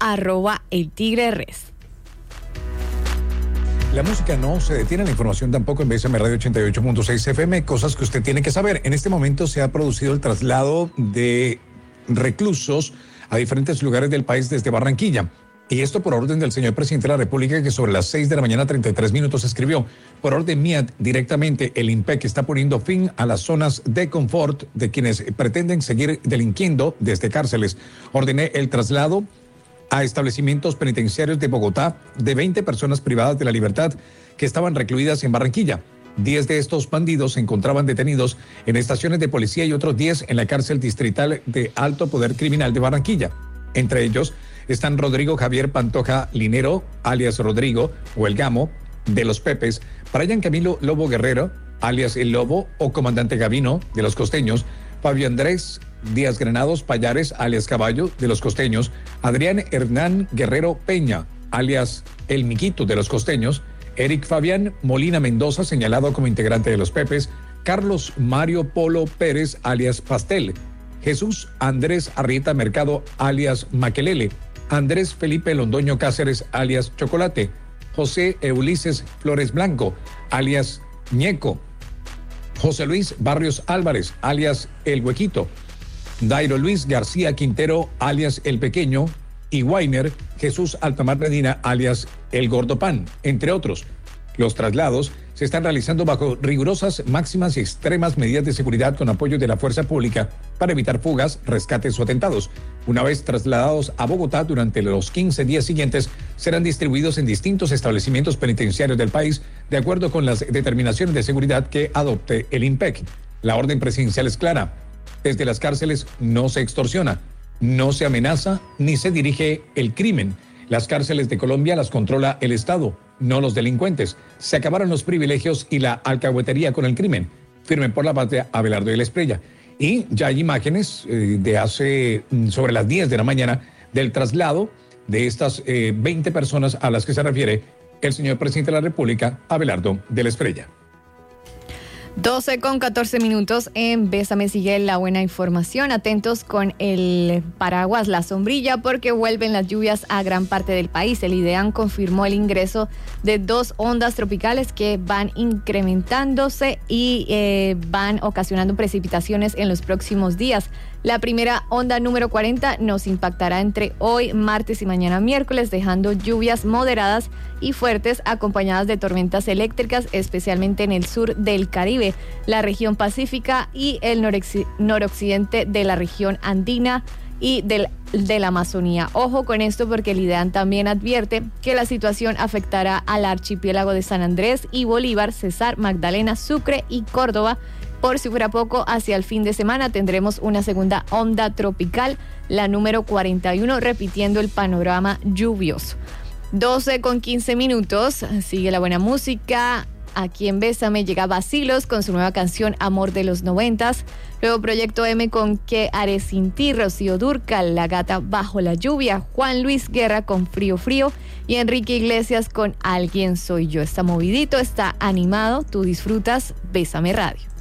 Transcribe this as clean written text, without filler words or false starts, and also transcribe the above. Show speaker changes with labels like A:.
A: @eltigreres.
B: La música no se detiene, la información tampoco en BSM Radio 88.6 FM, cosas que usted tiene que saber. En este momento se ha producido el traslado de reclusos a diferentes lugares del país desde Barranquilla. Y esto por orden del señor presidente de la República, que sobre las 6 de la mañana 33 minutos escribió: por orden mía, directamente el INPEC está poniendo fin a las zonas de confort de quienes pretenden seguir delinquiendo desde cárceles. Ordené el traslado a establecimientos penitenciarios de Bogotá de 20 personas privadas de la libertad que estaban recluidas en Barranquilla. 10 de estos bandidos se encontraban detenidos en estaciones de policía y otros 10 en la cárcel distrital de alto poder criminal de Barranquilla. Entre ellos están Rodrigo Javier Pantoja Linero, alias Rodrigo, o El Gamo, de Los Pepes, Brian Camilo Lobo Guerrero, alias El Lobo, o Comandante Gavino, de Los Costeños, Fabio Andrés Díaz Granados Payares, alias Caballo, de Los Costeños, Adrián Hernán Guerrero Peña, alias El Miquito, de Los Costeños, Eric Fabián Molina Mendoza, señalado como integrante de Los Pepes, Carlos Mario Polo Pérez, alias Pastel, Jesús Andrés Arrieta Mercado, alias Maquelele, Andrés Felipe Londoño Cáceres, alias Chocolate, José Ulises Flores Blanco, alias Ñeco, José Luis Barrios Álvarez, alias El Huequito, Dairo Luis García Quintero, alias El Pequeño, y Weiner Jesús Altamar Medina, alias El Gordo Pan, entre otros. Los traslados se están realizando bajo rigurosas, máximas y extremas medidas de seguridad con apoyo de la fuerza pública para evitar fugas, rescates o atentados. Una vez trasladados a Bogotá, durante los 15 días siguientes, serán distribuidos en distintos establecimientos penitenciarios del país de acuerdo con las determinaciones de seguridad que adopte el INPEC. La orden presidencial es clara: desde las cárceles no se extorsiona, no se amenaza ni se dirige el crimen. Las cárceles de Colombia las controla el Estado, no los delincuentes. Se acabaron los privilegios y la alcahuetería con el crimen. Firmen por la patria, Abelardo y Esprella. Y ya hay imágenes de hace sobre las 10 de la mañana del traslado de estas 20 personas a las que se refiere el señor presidente de la República, Abelardo de la Esprella.
A: 12:14 en Bésame. Sigue la buena información. Atentos con el paraguas, la sombrilla, porque vuelven las lluvias a gran parte del país. El IDEAM confirmó el ingreso de 2 ondas tropicales que van incrementándose y van ocasionando precipitaciones en los próximos días. La primera onda número 40 nos impactará entre hoy, martes y mañana miércoles, dejando lluvias moderadas y fuertes acompañadas de tormentas eléctricas, especialmente en el sur del Caribe, la región pacífica y el noroccidente de la región andina y de la Amazonía. Ojo con esto, porque el IDEAM también advierte que la situación afectará al archipiélago de San Andrés y Bolívar, Cesar, Magdalena, Sucre y Córdoba. Por si fuera poco, hacia el fin de semana tendremos una segunda onda tropical, la número 41, repitiendo el panorama lluvioso. 12:15. Sigue la buena música. Aquí en Bésame llega Vacilos con su nueva canción Amor de los 90s. Luego Proyecto M con ¿Qué haré sin ti? Rocío Dúrcal, La Gata Bajo la Lluvia. Juan Luis Guerra con Frío Frío. Y Enrique Iglesias con Alguien Soy Yo. Está movidito, está animado. Tú disfrutas Bésame Radio.